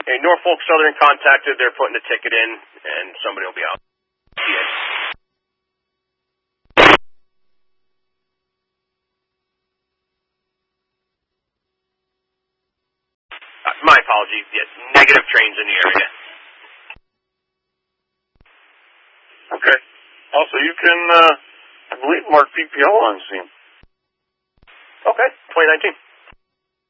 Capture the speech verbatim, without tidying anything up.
Hey, Norfolk Southern contacted. They're putting a ticket in, and somebody will be out. Yeah. Uh, my apologies. Yes, negative trains in the area. Okay. Also, you can, uh, I believe, mark P P L on scene. Okay, twenty nineteen.